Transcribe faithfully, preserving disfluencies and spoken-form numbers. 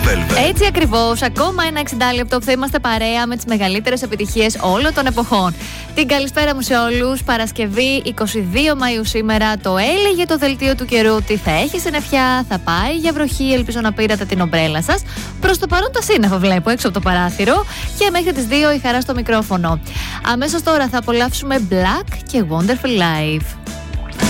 Velvet. Έτσι ακριβώς, ακόμα ένα εξήντα λεπτό που θα είμαστε παρέα με τις μεγαλύτερες επιτυχίες όλων των εποχών. Την καλησπέρα μου σε όλους. Παρασκευή εικοστή δεύτερη Μαΐου σήμερα. Το έλεγε το δελτίο του καιρού ότι θα έχει συννεφιά, θα πάει για βροχή. Ελπίζω να πήρατε την ομπρέλα σας. Προς το παρόν τα σύννεφα βλέπω έξω από το παράθυρο. Και μέχρι τις δύο η Χαρά στο μικρόφωνο. Αμέσως τώρα θα απολαύσουμε Black και Wonderful Life.